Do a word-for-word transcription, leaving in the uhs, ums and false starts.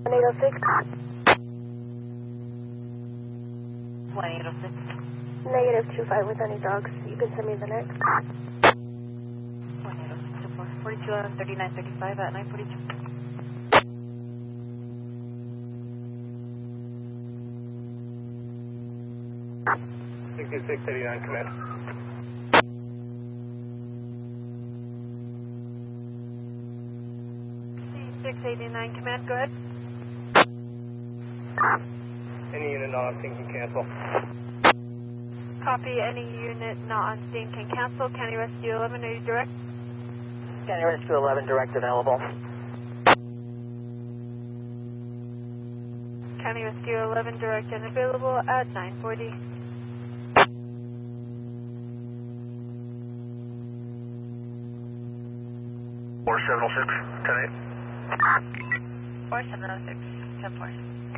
eight oh six. one eight oh six. Negative two five with any dogs. You can send me the next. one eight oh six four. forty-two eleven thirty-nine thirty-five at nine forty-two. sixty-six eighty-nine, command. six eighty-nine, command, go ahead. Any unit not on scene can cancel. Copy, any unit not on scene can cancel. County Rescue eleven, are you direct? County Rescue eleven, direct available. County Rescue eleven, direct and available at nine forty. four seven oh six, ten eight. four seven oh six, ten four.